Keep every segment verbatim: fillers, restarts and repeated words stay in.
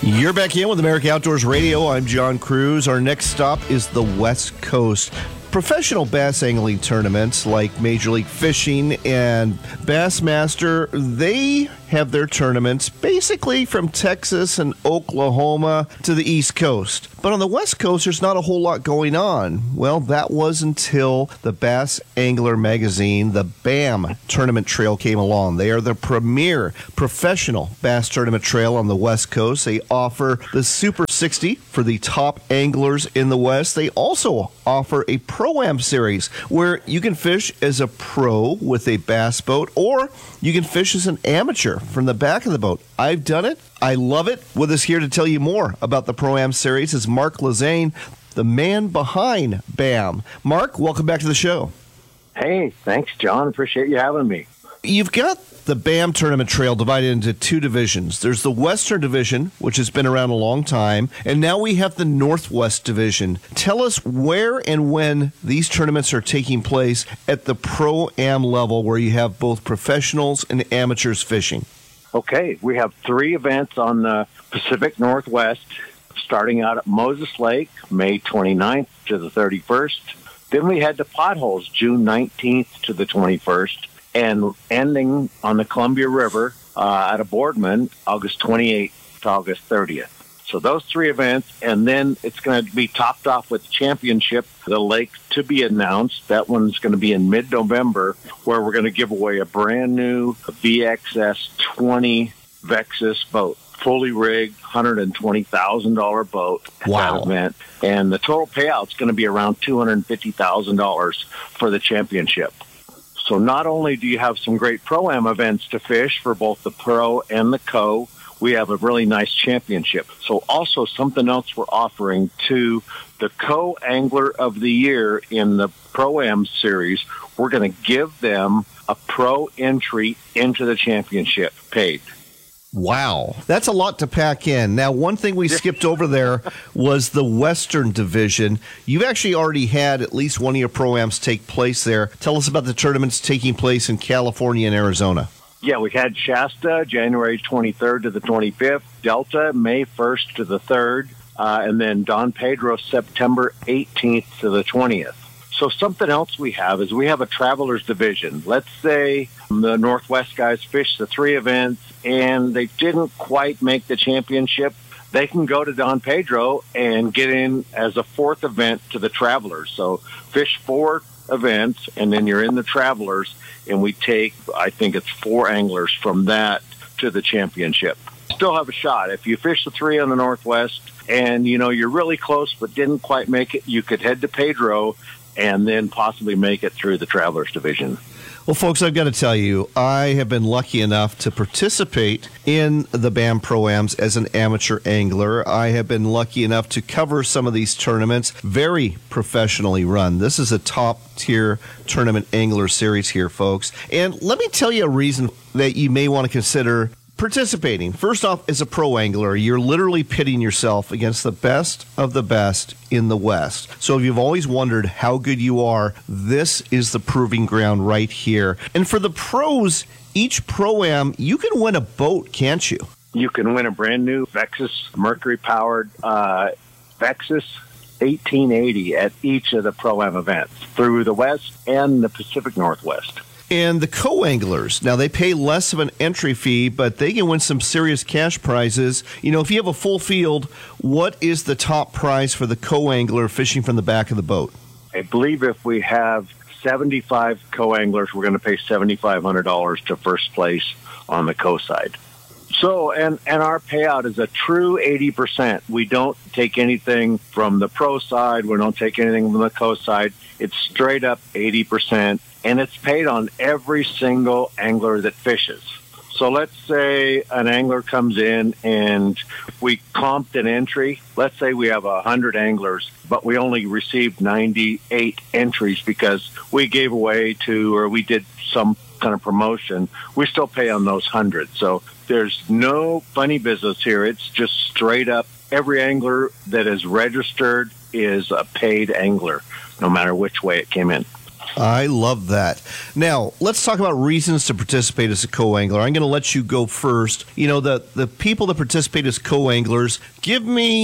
You're back in with America Outdoors Radio. I'm John Cruz. Our next stop is the West Coast. Professional bass angling tournaments like Major League Fishing and Bassmaster, they have their tournaments basically from Texas and Oklahoma to the East Coast. But on the West Coast, there's not a whole lot going on. Well, that was until the Bass Angler magazine, the BAM Tournament Trail, came along. They are the premier professional bass tournament trail on the West Coast. They offer the Super sixty for the top anglers in the West. They also offer a Pro-Am series where you can fish as a pro with a bass boat, or you can fish as an amateur from the back of the boat. I've done it. I love it. With us here to tell you more about the Pro-Am series is Mark Lezane, the man behind BAM. Mark, welcome back to the show. Hey, thanks, John. Appreciate you having me. You've got the BAM Tournament Trail divided into two divisions. There's the Western Division, which has been around a long time, and now we have the Northwest Division. Tell us where and when these tournaments are taking place at the Pro-Am level, where you have both professionals and amateurs fishing. Okay, we have three events on the Pacific Northwest, starting out at Moses Lake, May twenty-ninth to the thirty-first. Then we head to Potholes, June nineteenth to the twenty-first. And ending on the Columbia River uh, at a Boardman, August twenty-eighth to August thirtieth. So those three events, and then it's going to be topped off with the championship, the lake to be announced. That one's going to be in mid-November, where we're going to give away a brand new V X S twenty Vexus boat, fully rigged, one hundred twenty thousand dollars boat at wow. that event. And the total payout's going to be around two hundred fifty thousand dollars for the championship. So not only do you have some great Pro-Am events to fish for both the Pro and the Co, we have a really nice championship. So also something else we're offering to the Co-Angler of the Year in the Pro-Am series, we're going to give them a pro entry into the championship paid. Wow. That's a lot to pack in. Now, one thing we skipped over there was the Western Division. You've actually already had at least one of your Pro-Ams take place there. Tell us about the tournaments taking place in California and Arizona. Yeah, we had Shasta, January twenty-third to the twenty-fifth, Delta, May first to the third, uh, and then Don Pedro, September eighteenth to the twentieth. So something else we have is we have a Travelers Division. Let's say the Northwest guys fish the three events and they didn't quite make the championship. They can go to Don Pedro and get in as a fourth event to the Travelers. So fish four events, and then you're in the Travelers, and we take, I think it's four anglers from that to the championship. Still have a shot. If you fish the three on the Northwest and, you know, you're really close but didn't quite make it, you could head to Pedro and then possibly make it through the Travelers Division. Well, folks, I've got to tell you, I have been lucky enough to participate in the BAM Pro-Ams as an amateur angler. I have been lucky enough to cover some of these tournaments, very professionally run. This is a top-tier tournament angler series here, folks. And let me tell you a reason that you may want to consider participating. First off, as a pro angler, you're literally pitting yourself against the best of the best in the West. So if you've always wondered how good you are, this is the proving ground right here. And for the pros, each Pro-Am, you can win a boat, can't you? You can win a brand new Vexus Mercury-powered uh, Vexus eighteen eighty at each of the Pro-Am events through the West and the Pacific Northwest. And the co-anglers, now they pay less of an entry fee, but they can win some serious cash prizes. You know, if you have a full field, what is the top prize for the co-angler fishing from the back of the boat? I believe if we have seventy-five co-anglers, we're going to pay seven thousand five hundred dollars to first place on the co-side. So, and, and our payout is a true eighty percent. We don't take anything from the pro side. We don't take anything from the co side. It's straight up eighty percent, and it's paid on every single angler that fishes. So let's say an angler comes in and we comped an entry. Let's say we have one hundred anglers, but we only received ninety-eight entries because we gave away to, or we did some kind of promotion. We still pay on those one hundred. So there's no funny business here. It's just straight up. Every angler that is registered is a paid angler, no matter which way it came in. I love that. Now, let's talk about reasons to participate as a co-angler. I'm going to let you go first. You know, the, the people that participate as co-anglers, give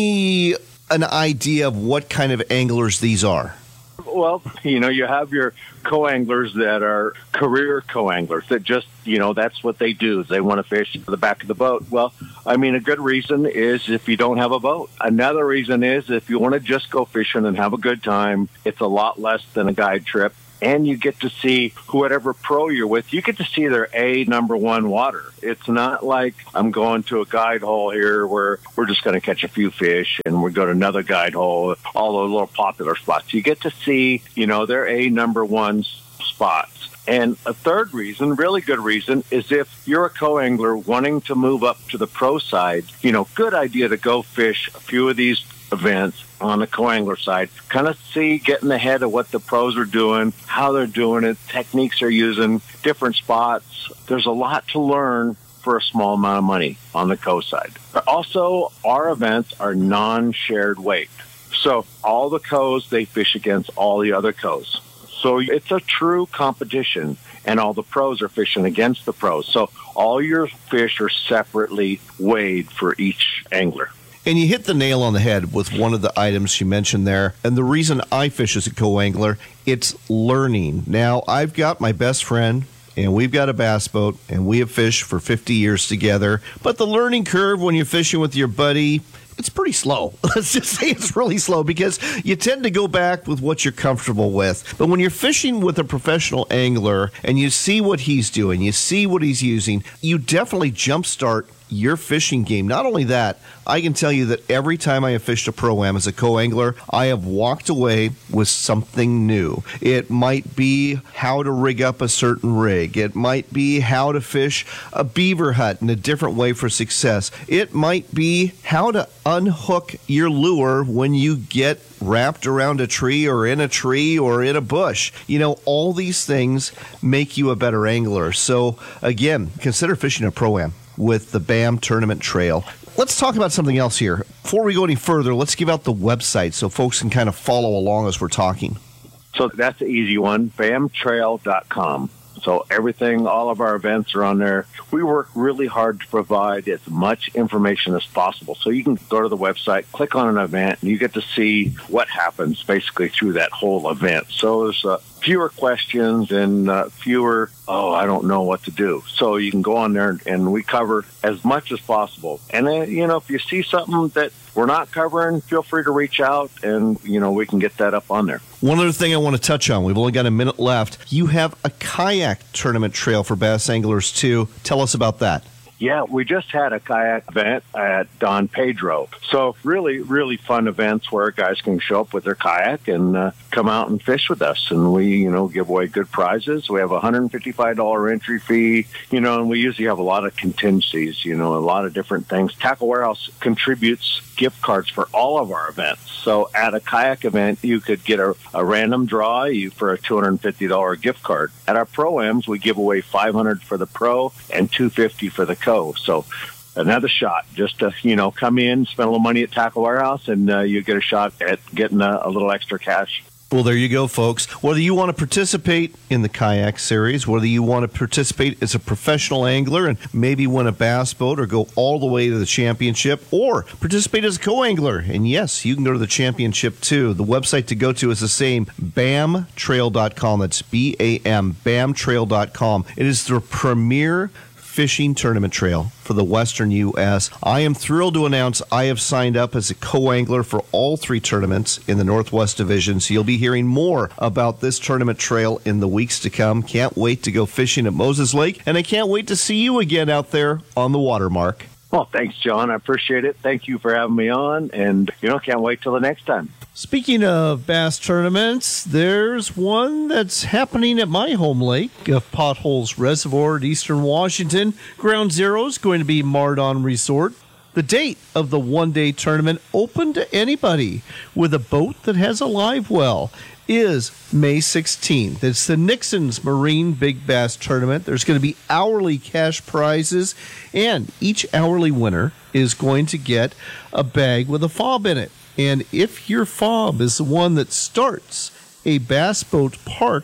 me an idea of what kind of anglers these are. Well, you know, you have your co-anglers that are career co-anglers that just, you know, that's what they do. They want to fish to the back of the boat. Well, I mean, a good reason is if you don't have a boat. Another reason is if you want to just go fishing and have a good time, it's a lot less than a guide trip. And you get to see whatever pro you're with, you get to see their A number one water. It's not like I'm going to a guide hole here where we're just going to catch a few fish and we're going to another guide hole, all those little popular spots. You get to see, you know, their A number one spots. And a third reason, really good reason, is if you're a co-angler wanting to move up to the pro side, you know, good idea to go fish a few of these events on the co-angler side, kind of see, getting ahead of what the pros are doing, how they're doing it, techniques they're using, different spots. There's a lot to learn for a small amount of money on the co side. But also, our events are non-shared weight. So all the co's, they fish against all the other co's. So it's a true competition, and all the pros are fishing against the pros. So all your fish are separately weighed for each angler. And you hit the nail on the head with one of the items you mentioned there. And the reason I fish as a co-angler, it's learning. Now, I've got my best friend, and we've got a bass boat, and we have fished for fifty years together. But the learning curve when you're fishing with your buddy, it's pretty slow. Let's just say it's really slow because you tend to go back with what you're comfortable with. But when you're fishing with a professional angler and you see what he's doing, you see what he's using, you definitely jumpstart your fishing game. Not only that, I can tell you that every time I have fished a Pro-Am as a co-angler, I have walked away with something new. It might be how to rig up a certain rig. It might be how to fish a beaver hut in a different way for success. It might be how to unhook your lure when you get wrapped around a tree or in a tree or in a bush. You know, all these things make you a better angler. So again, consider fishing a Pro-Am with the BAM Tournament Trail. Let's talk about something else here. Before we go any further, let's give out the website so folks can kind of follow along as we're talking. So that's the easy one, bam trail dot com. So everything, all of our events are on there. We work really hard to provide as much information as possible. So you can go to the website, click on an event, and you get to see what happens basically through that whole event. So there's uh, fewer questions and uh, fewer, oh, I don't know what to do. So you can go on there and we cover as much as possible. And then, you know, if you see something that we're not covering, feel free to reach out and, you know, we can get that up on there. One other thing I want to touch on, we've only got a minute left. You have a kayak tournament trail for bass anglers too. Tell us about that. Yeah, we just had a kayak event at Don Pedro. So really, really fun events where guys can show up with their kayak and uh, come out and fish with us. And we, you know, give away good prizes. We have a one hundred fifty-five dollars entry fee, you know, and we usually have a lot of contingencies, you know, a lot of different things. Tackle Warehouse contributes gift cards for all of our events. So at a kayak event, you could get a, a random draw you for a two hundred fifty dollars gift card. At our Pro-Ams, we give away five hundred dollars for the pro and two hundred fifty dollars for the co. So another shot just to, you know, come in, spend a little money at Tackle Warehouse, and uh, you get a shot at getting a, a little extra cash. Well, there you go, folks. Whether you want to participate in the kayak series, whether you want to participate as a professional angler and maybe win a bass boat or go all the way to the championship, or participate as a co-angler, and yes, you can go to the championship too. The website to go to is the same, bam trail dot com. That's B A M, bam trail dot com. It is the premier fishing tournament trail for the Western U S. I am thrilled to announce I have signed up as a co-angler for all three tournaments in the Northwest Division, so you'll be hearing more about this tournament trail in the weeks to come. Can't wait to go fishing at Moses Lake, and I can't wait to see you again out there on the water, Mark. Well, thanks, John. I appreciate it. Thank you for having me on, and, you know, can't wait till the next time. Speaking of bass tournaments, there's one that's happening at my home lake of Potholes Reservoir at Eastern Washington. Ground Zero is going to be Mardon Resort. The date of the one-day tournament, open to anybody with a boat that has a live well, is May sixteenth. It's the Nixon's Marine Big Bass Tournament. There's going to be hourly cash prizes, and each hourly winner is going to get a bag with a fob in it. And if your fob is the one that starts a bass boat parked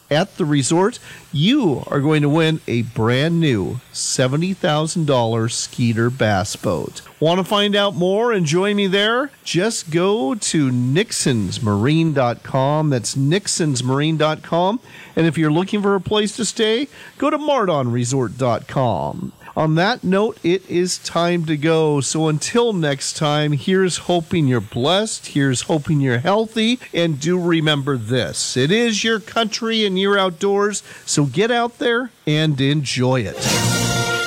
at the resort, you are going to win a brand new seventy thousand dollars Skeeter bass boat. Want to find out more and join me there? Just go to nixons marine dot com. That's nixons marine dot com. And if you're looking for a place to stay, go to mardon resort dot com. On that note, it is time to go. So until next time, here's hoping you're blessed. Here's hoping you're healthy. And do remember this. It is your country and you're outdoors. So get out there and enjoy it.